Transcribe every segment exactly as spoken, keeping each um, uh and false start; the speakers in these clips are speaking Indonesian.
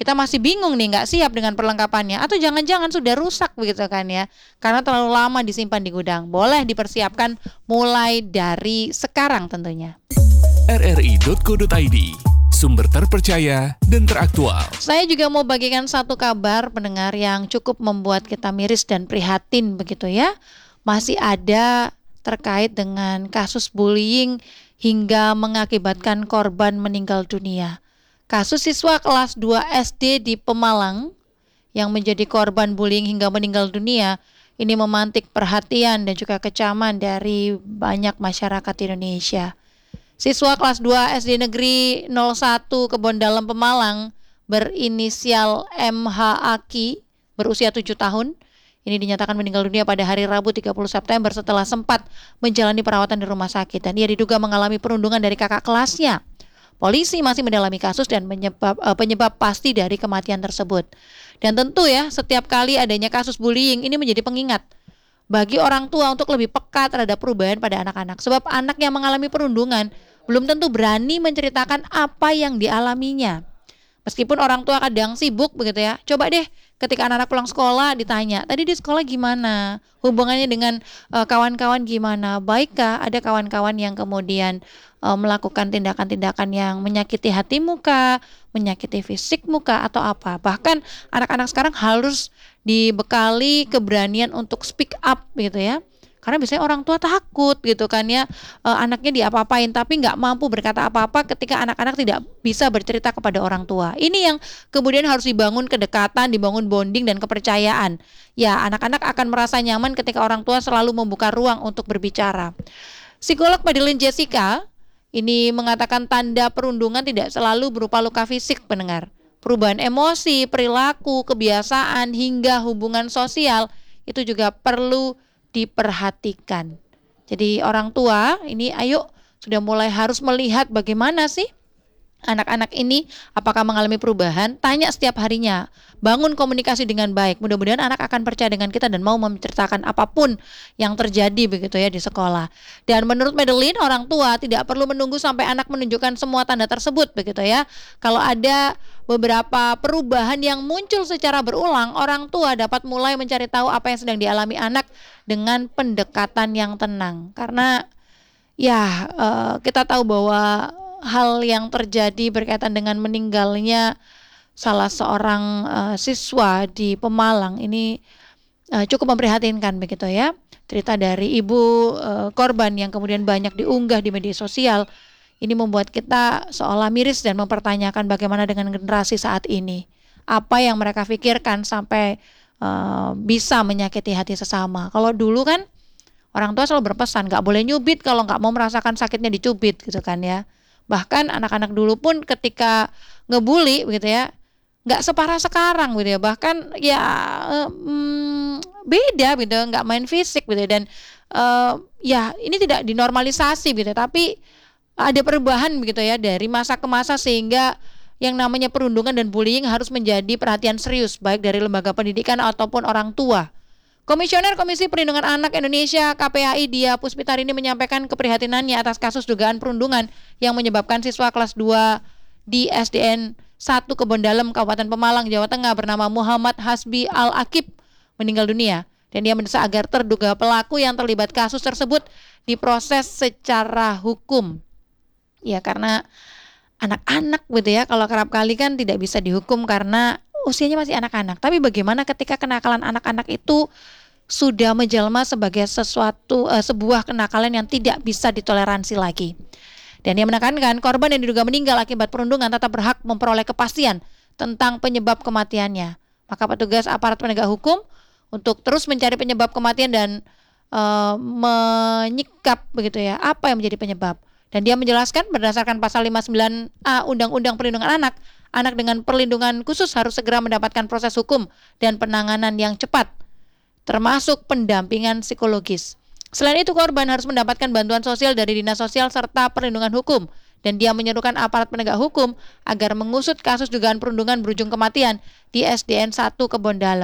kita masih bingung nih, nggak siap dengan perlengkapannya, atau jangan-jangan sudah rusak begitu kan ya, karena terlalu lama disimpan di gudang. Boleh dipersiapkan mulai dari sekarang tentunya. r r i titik co titik i d, sumber terpercaya dan teraktual. Saya juga mau bagikan satu kabar pendengar yang cukup membuat kita miris dan prihatin begitu ya. Masih ada terkait dengan kasus bullying hingga mengakibatkan korban meninggal dunia. Kasus siswa kelas dua S D di Pemalang yang menjadi korban bullying hingga meninggal dunia ini memantik perhatian dan juga kecaman dari banyak masyarakat Indonesia. Siswa kelas dua S D Negeri nol satu Kebondalam Pemalang berinisial M H Aki berusia tujuh tahun ini dinyatakan meninggal dunia pada hari Rabu tiga puluh September setelah sempat menjalani perawatan di rumah sakit dan ia diduga mengalami perundungan dari kakak kelasnya. Polisi masih mendalami kasus dan menyebab, uh, penyebab pasti dari kematian tersebut. Dan tentu ya, setiap kali adanya kasus bullying ini menjadi pengingat bagi orang tua untuk lebih peka terhadap perubahan pada anak-anak. Sebab anak yang mengalami perundungan belum tentu berani menceritakan apa yang dialaminya. Meskipun orang tua kadang sibuk begitu ya. Coba deh ketika anak-anak pulang sekolah ditanya, tadi di sekolah gimana? Hubungannya dengan uh, kawan-kawan gimana? Baikkah? Ada kawan-kawan yang kemudian uh, melakukan tindakan-tindakan yang menyakiti hatimu kah? Menyakiti fisikmu kah? Atau apa? Bahkan anak-anak sekarang harus dibekali keberanian untuk speak up gitu ya. Karena biasanya orang tua takut gitu kan ya, e, anaknya diapa-apain tapi nggak mampu berkata apa-apa ketika anak-anak tidak bisa bercerita kepada orang tua. Ini yang kemudian harus dibangun kedekatan, dibangun bonding dan kepercayaan. Ya, anak-anak akan merasa nyaman ketika orang tua selalu membuka ruang untuk berbicara. Psikolog Madeline Jessica ini mengatakan tanda perundungan tidak selalu berupa luka fisik pendengar. Perubahan emosi, perilaku, kebiasaan hingga hubungan sosial itu juga perlu diperhatikan. Jadi orang tua ini ayo sudah mulai harus melihat bagaimana sih anak-anak ini apakah mengalami perubahan, tanya setiap harinya, bangun komunikasi dengan baik. Mudah-mudahan anak akan percaya dengan kita dan mau menceritakan apapun yang terjadi begitu ya di sekolah. Dan menurut Madeline, orang tua tidak perlu menunggu sampai anak menunjukkan semua tanda tersebut begitu ya. Kalau ada beberapa perubahan yang muncul secara berulang, orang tua dapat mulai mencari tahu apa yang sedang dialami anak dengan pendekatan yang tenang. Karena ya uh, kita tahu bahwa hal yang terjadi berkaitan dengan meninggalnya salah seorang uh, siswa di Pemalang ini uh, cukup memprihatinkan begitu ya. Cerita dari ibu uh, korban yang kemudian banyak diunggah di media sosial ini membuat kita seolah miris dan mempertanyakan bagaimana dengan generasi saat ini. Apa yang mereka pikirkan sampai uh, bisa menyakiti hati sesama. Kalau dulu kan orang tua selalu berpesan gak boleh nyubit kalau gak mau merasakan sakitnya dicubit gitu kan ya. Bahkan anak-anak dulu pun ketika ngebully begitu ya, nggak separah sekarang gitu ya. Bahkan ya hmm, beda gitu, nggak main fisik gitu dan uh, ya ini tidak dinormalisasi gitu. Tapi ada perubahan begitu ya dari masa ke masa sehingga yang namanya perundungan dan bullying harus menjadi perhatian serius baik dari lembaga pendidikan ataupun orang tua. Komisioner Komisi Perlindungan Anak Indonesia K P A I Dia Puspitarini menyampaikan keprihatinannya atas kasus dugaan perundungan yang menyebabkan siswa kelas dua di S D N satu Kebondalam Kabupaten Pemalang Jawa Tengah bernama Muhammad Hasbi Al-Akib meninggal dunia dan dia mendesak agar terduga pelaku yang terlibat kasus tersebut diproses secara hukum. Ya karena anak-anak gitu ya kalau kerap kali kan tidak bisa dihukum karena usianya masih anak-anak. Tapi bagaimana ketika kenakalan anak-anak itu sudah menjelma sebagai sesuatu uh, sebuah kenakalan yang tidak bisa ditoleransi lagi. Dan dia menekankan korban yang diduga meninggal akibat perundungan tetap berhak memperoleh kepastian tentang penyebab kematiannya. Maka petugas aparat penegak hukum untuk terus mencari penyebab kematian dan uh, menyikap begitu ya apa yang menjadi penyebab. Dan dia menjelaskan berdasarkan pasal lima puluh sembilan A Undang-Undang Perlindungan Anak, anak dengan perlindungan khusus harus segera mendapatkan proses hukum dan penanganan yang cepat, termasuk pendampingan psikologis. Selain itu, korban harus mendapatkan bantuan sosial dari Dinas Sosial serta perlindungan hukum. Dan dia menyerukan aparat penegak hukum agar mengusut kasus dugaan perundungan berujung kematian di S D N satu Kebondalam.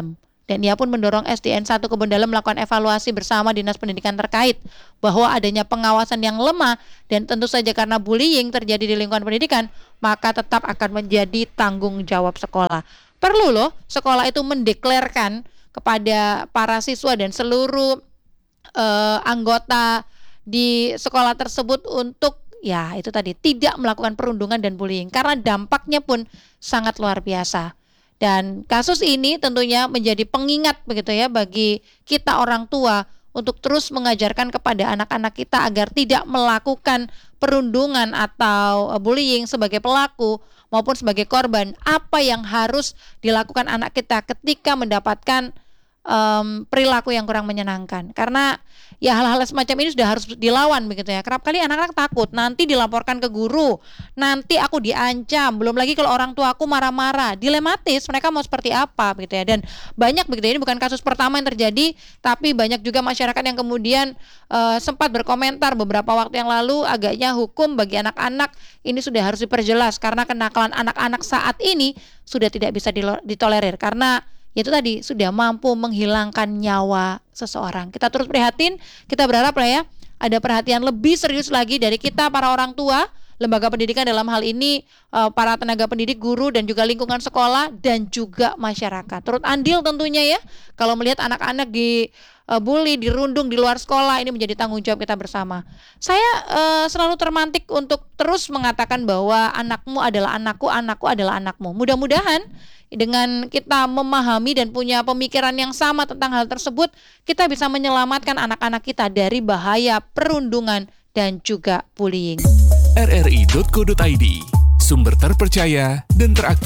Dan ia pun mendorong S D N satu Kebon Dalem melakukan evaluasi bersama Dinas Pendidikan terkait bahwa adanya pengawasan yang lemah dan tentu saja karena bullying terjadi di lingkungan pendidikan, maka tetap akan menjadi tanggung jawab sekolah. Perlu loh sekolah itu mendeklarkan kepada para siswa dan seluruh uh, anggota di sekolah tersebut untuk ya itu tadi tidak melakukan perundungan dan bullying karena dampaknya pun sangat luar biasa. Dan kasus ini tentunya menjadi pengingat begitu ya bagi kita orang tua untuk terus mengajarkan kepada anak-anak kita agar tidak melakukan perundungan atau bullying sebagai pelaku maupun sebagai korban. Apa yang harus dilakukan anak kita ketika mendapatkan um, perilaku yang kurang menyenangkan. Karena ya hal-hal semacam ini sudah harus dilawan begitu ya. Kerap kali anak-anak takut nanti dilaporkan ke guru, nanti aku diancam, belum lagi kalau orang tua aku marah-marah, dilematis mereka mau seperti apa begitu ya. Dan banyak begitu, ini bukan kasus pertama yang terjadi, tapi banyak juga masyarakat yang kemudian uh, sempat berkomentar beberapa waktu yang lalu agaknya hukum bagi anak-anak ini sudah harus diperjelas karena kenakalan anak-anak saat ini sudah tidak bisa ditolerir karena itu tadi sudah mampu menghilangkan nyawa seseorang. Kita terus prihatin, kita berharap lah ya ada perhatian lebih serius lagi dari kita para orang tua, lembaga pendidikan dalam hal ini para tenaga pendidik, guru dan juga lingkungan sekolah dan juga masyarakat. Turut andil tentunya ya kalau melihat anak-anak dibully, dirundung di luar sekolah, ini menjadi tanggung jawab kita bersama. Saya uh, selalu termantik untuk terus mengatakan bahwa anakmu adalah anakku, anakku adalah anakmu. Mudah-mudahan dengan kita memahami dan punya pemikiran yang sama tentang hal tersebut, kita bisa menyelamatkan anak-anak kita dari bahaya perundungan dan juga bullying. r r i titik co titik i d, sumber terpercaya dan teraktual.